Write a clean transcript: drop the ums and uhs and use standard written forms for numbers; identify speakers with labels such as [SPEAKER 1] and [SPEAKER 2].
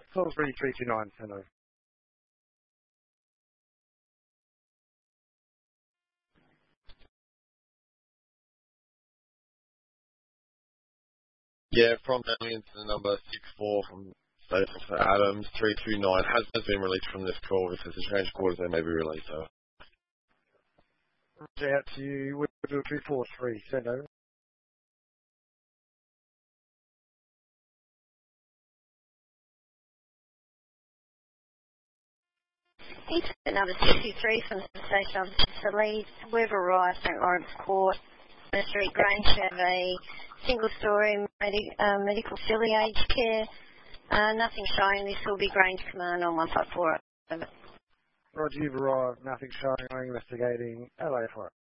[SPEAKER 1] Salisbury 329, send over.
[SPEAKER 2] Yeah, from Alien to the number 64 from Station for Adams, 329 has been released from this call. If there's a change quarters, they may be released. So.
[SPEAKER 1] Out to you, Woodville 243, send over.
[SPEAKER 3] It's number 63 from the Station Officer Leeds. We've arrived at Lawrence Court. Street Grange have a single-storey medical facility aged care. Nothing showing. This will be Grange Command on 154.
[SPEAKER 1] Roger, you've arrived. Nothing showing. I'm investigating LA for it.